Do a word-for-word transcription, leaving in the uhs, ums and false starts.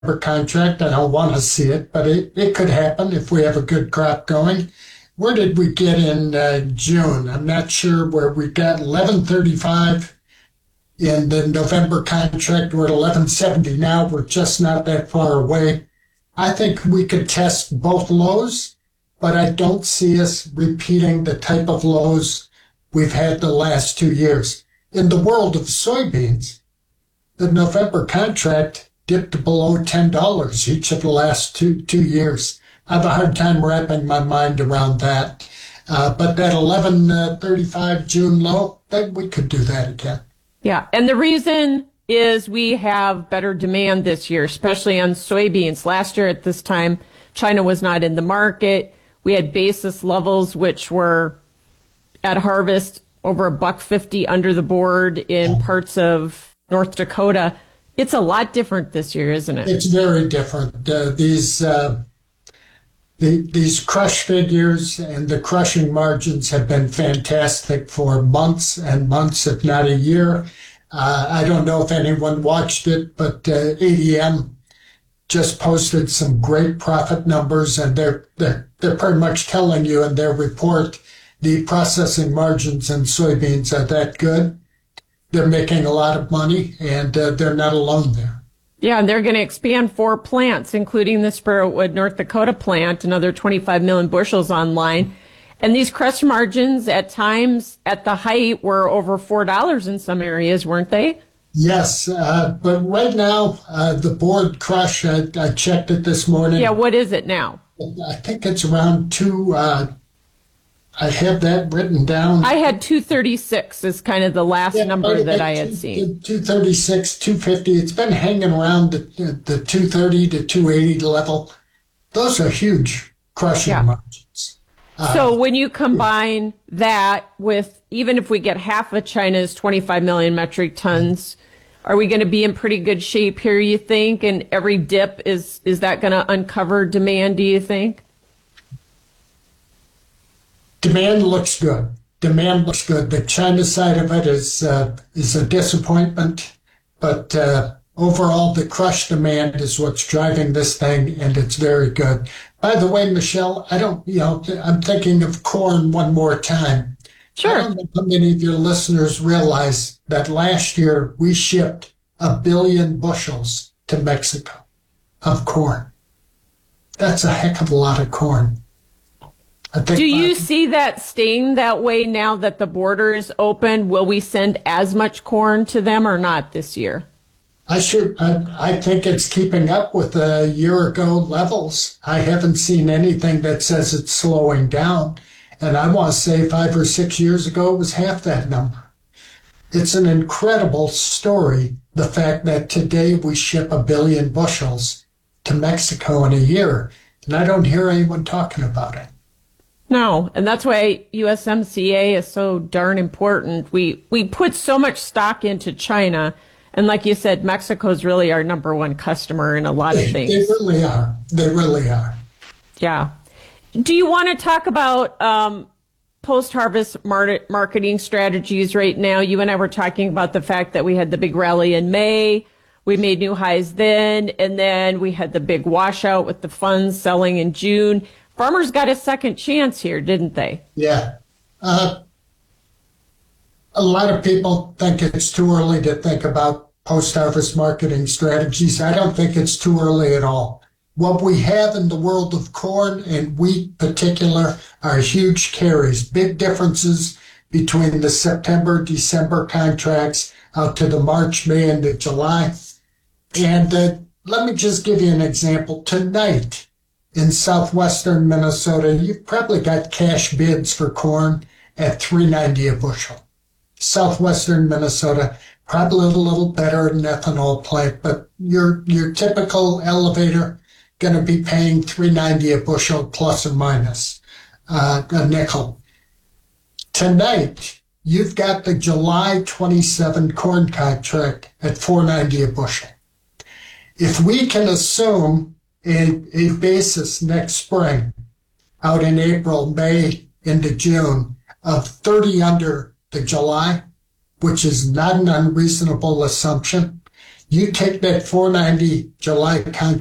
November contract. I don't want to see it, but it, it could happen if we have a good crop going. Where did we get in uh, June? I'm not sure where we got eleven thirty-five in the November contract. We're at eleven seventy now. We're just not that far away. I think we could test both lows, but I don't see us repeating the type of lows we've had the last two years. In the world of soybeans, the November contract dipped below ten dollars each of the last two two years. I have a hard time wrapping my mind around that. Uh, but that eleven thirty-five June low, that we could do that again. Yeah, and the reason is we have better demand this year, especially on soybeans. Last year at this time, China was not in the market. We had basis levels which were at harvest over a buck fifty under the board in parts of North Dakota. It's a lot different this year, isn't it? It's very different. Uh, these uh, the, these crush figures and the crushing margins have been fantastic for months and months, if not a year. Uh, I don't know if anyone watched it, but uh, A D M just posted some great profit numbers, and they're, they're, they're pretty much telling you in their report the processing margins in soybeans are that good. They're making a lot of money, and uh, they're not alone there. Yeah, and they're going to expand four plants, including the Sparrowwood, North Dakota plant, another twenty-five million bushels online. And these crush margins at times at the height were over four dollars in some areas, weren't they? Yes, uh, but right now, uh, the board crush, I, I checked it this morning. Yeah, what is it now? I think it's around two, uh, I have that written down. I had two thirty-six is kind of the last yeah, number that I had two, seen. two thirty-six, two fifty. It's been hanging around the, the two thirty to two eighty level. Those are huge crushing Yeah. margins. Uh, So when you combine that with, even if we get half of China's twenty-five million metric tons, are we going to be in pretty good shape here, you think? And every dip, is, is that going to uncover demand, do you think? Demand looks good. Demand looks good. The China side of it is uh, is a disappointment, but uh, overall, the crush demand is what's driving this thing, and it's very good. By the way, Michelle, I don't, you know, I'm thinking of corn one more time. Sure. I don't know how many of your listeners realize that last year we shipped a billion bushels to Mexico of corn. That's a heck of a lot of corn. I think Do you my, see that staying that way now that the border is open? Will we send as much corn to them or not this year? I should. I, I think it's keeping up with the year ago levels. I haven't seen anything that says it's slowing down. And I want to say five or six years ago, it was half that number. It's an incredible story, the fact that today we ship a billion bushels to Mexico in a year. And I don't hear anyone talking about it. No, and that's why U S M C A is so darn important. We we put so much stock into China, and like you said, Mexico is really our number one customer in a lot of things. They really are. They really are. Yeah. Do you want to talk about um, post-harvest mar- marketing strategies right now? You and I were talking about the fact that we had the big rally in May. We made new highs then, and then we had the big washout with the funds selling in June. Farmers got a second chance here, didn't they? Yeah. Uh, a lot of people think it's too early to think about post-harvest marketing strategies. I don't think it's too early at all. What we have in the world of corn and wheat particular are huge carries, big differences between the September, December contracts out to the March, May, and the July. And uh, let me just give you an example. Tonight, in southwestern Minnesota, you've probably got cash bids for corn at three ninety a bushel. Southwestern Minnesota, probably a little better than ethanol plant, but your your typical elevator going to be paying three ninety a bushel plus or minus uh, a nickel. Tonight, you've got the July twenty-seventh corn contract at four ninety a bushel. If we can assume A, a basis next spring out in April, May into June of thirty under the July, which is not an unreasonable assumption, You take that four ninety July contract